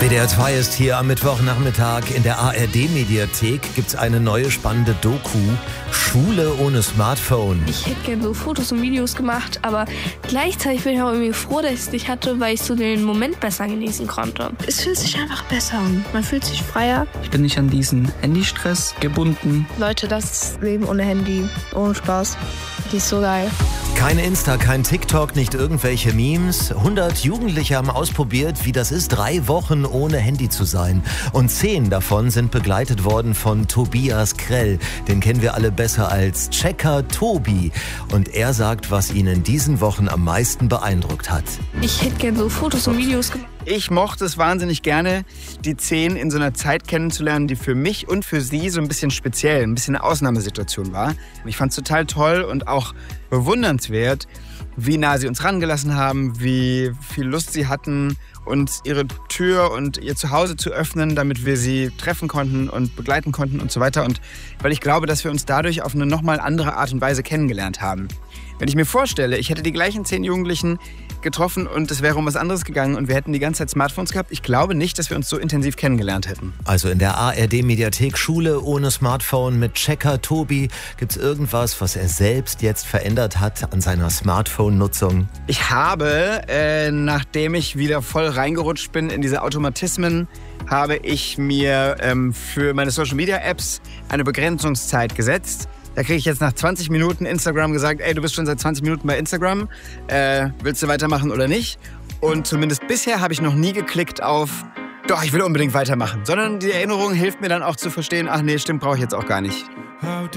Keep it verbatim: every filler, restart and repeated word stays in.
W D R zwei ist hier am Mittwochnachmittag. In der A R D-Mediathek gibt es eine neue spannende Doku. Schule ohne Smartphone. Ich hätte gerne so Fotos und Videos gemacht, aber gleichzeitig bin ich auch irgendwie froh, dass ich es nicht hatte, weil ich so den Moment besser genießen konnte. Es fühlt sich einfach besser an. Man fühlt sich freier. Ich bin nicht an diesen Handystress gebunden. Leute, das Leben ohne Handy, ohne Spaß, die ist so geil. Kein Insta, kein TikTok, nicht irgendwelche Memes. hundert Jugendliche haben ausprobiert, wie das ist, drei Wochen ohne Handy zu sein. Und zehn davon sind begleitet worden von Tobias Krell. Den kennen wir alle besser als Checker Tobi. Und er sagt, was ihn in diesen Wochen am meisten beeindruckt hat. Ich hätte gerne so Fotos und Videos gemacht. Ich mochte es wahnsinnig gerne, die zehn in so einer Zeit kennenzulernen, die für mich und für sie so ein bisschen speziell, ein bisschen eine Ausnahmesituation war. Ich fand es total toll und auch bewundernswert, wie nah sie uns rangelassen haben, wie viel Lust sie hatten, uns ihre Tür und ihr Zuhause zu öffnen, damit wir sie treffen konnten und begleiten konnten und so weiter. Und weil ich glaube, dass wir uns dadurch auf eine nochmal andere Art und Weise kennengelernt haben. Wenn ich mir vorstelle, ich hätte die gleichen zehn Jugendlichen getroffen und es wäre um was anderes gegangen und wir hätten die ganze Zeit Smartphones gehabt, ich glaube nicht, dass wir uns so intensiv kennengelernt hätten. Also in der A R D-Mediathek Schule ohne Smartphone mit Checker Tobi. Gibt es irgendwas, was er selbst jetzt verändert hat an seiner Smartphone-Nutzung? Ich habe, äh, nachdem ich wieder voll reingerutscht bin in diese Automatismen, habe ich mir ähm, für meine Social-Media-Apps eine Begrenzungszeit gesetzt. Da kriege ich jetzt nach zwanzig Minuten Instagram gesagt, ey, du bist schon seit zwanzig Minuten bei Instagram, äh, willst du weitermachen oder nicht? Und zumindest bisher habe ich noch nie geklickt auf, doch, ich will unbedingt weitermachen. Sondern die Erinnerung hilft mir dann auch zu verstehen, ach nee, stimmt, brauche ich jetzt auch gar nicht.